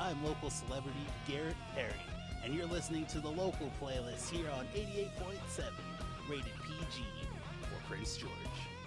I'm local celebrity Garrett Perry, and you're listening to the local playlist here on 88.7, rated PG for Prince George.